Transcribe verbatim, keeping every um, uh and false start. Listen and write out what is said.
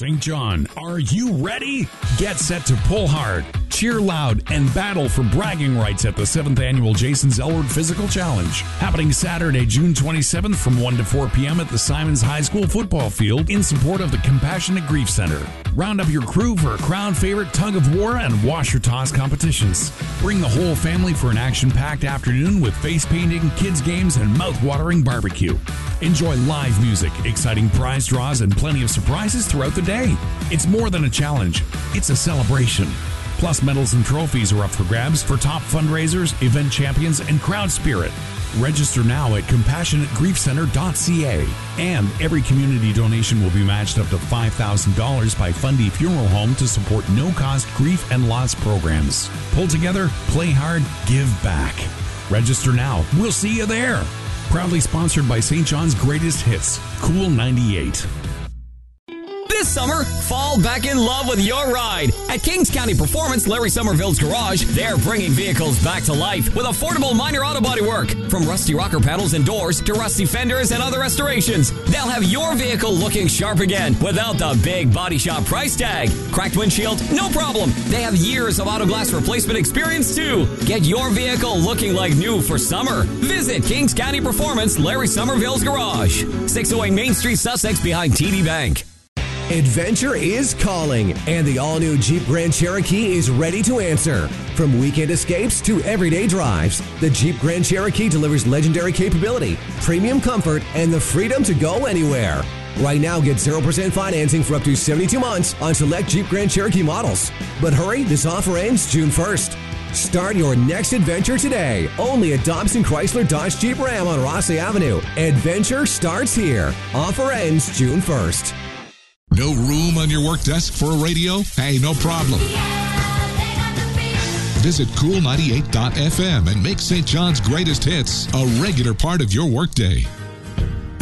Saint John, are you ready? Get set to pull hard, cheer loud, and battle for bragging rights at the seventh Annual Jason Zellward Physical Challenge. Happening Saturday, June twenty-seventh from one to four p.m. at the Simons High School football field in support of the Compassionate Grief Center. Round up your crew for a crowd favorite tug of war and washer toss competitions. Bring the whole family for an action-packed afternoon with face painting, kids games, and mouth-watering barbecue. Enjoy live music, exciting prize draws, and plenty of surprises throughout the day. It's more than a challenge, it's a celebration. Plus, medals and trophies are up for grabs for top fundraisers, event champions, and crowd spirit. Register now at compassionate grief center dot c a. And every community donation will be matched up to five thousand dollars by Fundy Funeral Home to support no-cost grief and loss programs. Pull together, play hard, give back. Register now. We'll see you there. Proudly sponsored by Saint John's Greatest Hits, Cool ninety-eight. This summer, fall back in love with your ride. At Kings County Performance, Larry Somerville's Garage, they're bringing vehicles back to life with affordable minor auto body work. From rusty rocker panels and doors to rusty fenders and other restorations, they'll have your vehicle looking sharp again without the big body shop price tag. Cracked windshield? No problem. They have years of auto glass replacement experience too. Get your vehicle looking like new for summer. Visit Kings County Performance, Larry Somerville's Garage, six oh eight Main Street, Sussex, behind T D Bank. Adventure is calling, and the all-new Jeep Grand Cherokee is ready to answer. From weekend escapes to everyday drives, the Jeep Grand Cherokee delivers legendary capability, premium comfort, and the freedom to go anywhere. Right now, get zero percent financing for up to seventy-two months on select Jeep Grand Cherokee models. But hurry, this offer ends June first. Start your next adventure today, only at Dobson Chrysler Dodge Jeep Ram on Rossley Avenue. Adventure starts here. Offer ends June first. No room on your work desk for a radio? Hey, no problem. Visit cool ninety-eight dot f m and make Saint John's Greatest Hits a regular part of your workday.